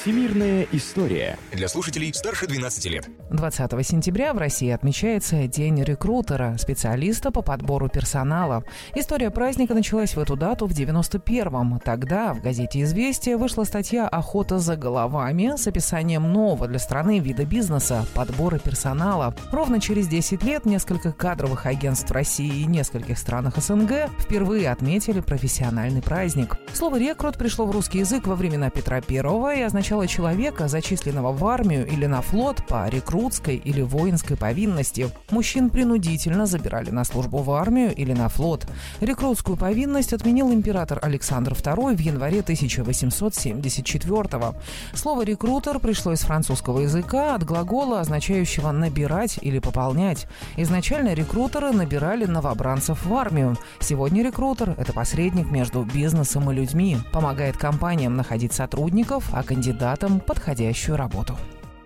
Всемирная история. Для слушателей старше 12 лет. 20 сентября в России отмечается День рекрутера, специалиста по подбору персонала. История праздника началась в эту дату в 91-м. Тогда в газете «Известия» вышла статья «Охота за головами» с описанием нового для страны вида бизнеса – подбора персонала. Ровно через 10 лет несколько кадровых агентств России и нескольких странах СНГ впервые отметили профессиональный праздник. Слово «рекрут» пришло в русский язык во времена Петра I и означало человека, зачисленного в армию или на флот по рекрутской или воинской повинности. Мужчин принудительно забирали на службу в армию или на флот. Рекрутскую повинность отменил император Александр II в январе 1874-го. Слово «рекрутер» пришло из французского языка от глагола, означающего «набирать» или «пополнять». Изначально рекрутеры набирали новобранцев в армию. Сегодня рекрутер – это посредник между бизнесом и людьми, помогает компаниям находить сотрудников, а кандидатам подходящую работу.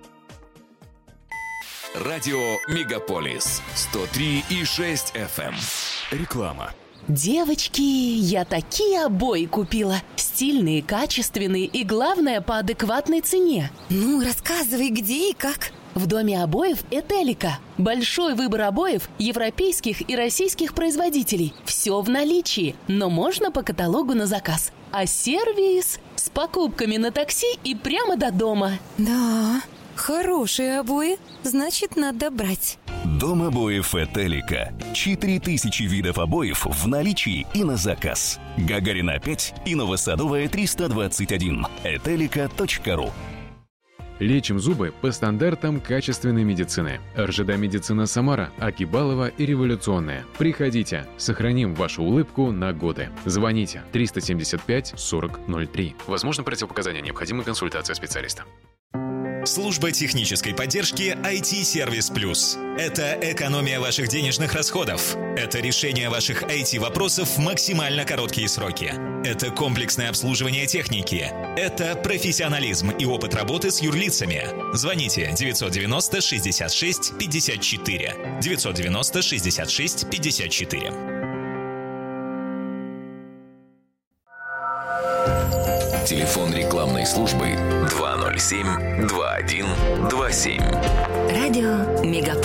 Радио Мегаполис 103,6 FM. Реклама. Девочки, я такие обои купила. Стильные, качественные и, главное, по адекватной цене. Ну, рассказывай, где и как. В доме обоев «Этелика». Большой выбор обоев европейских и российских производителей. Все в наличии, но можно по каталогу на заказ. А сервис с покупками на такси и прямо до дома. Да, хорошие обои, значит, надо брать. Дом обоев «Этелика». 4000 видов обоев в наличии и на заказ. Гагарина 5 и Новосадовая 321. Этелика.ру. Лечим зубы по стандартам качественной медицины. РЖД «Медицина Самара», Акибалова и Революционная. Приходите, сохраним вашу улыбку на годы. Звоните 375 40 03. Возможно, противопоказания, необходима консультация специалиста. Служба технической поддержки IT-сервис Плюс. Это экономия ваших денежных расходов. Это решение ваших IT-вопросов в максимально короткие сроки. Это комплексное обслуживание техники. Это профессионализм и опыт работы с юрлицами. Звоните 990 66 54. 990 66 54. Телефон рекламной службы 207 2127. Радио Мегаполис.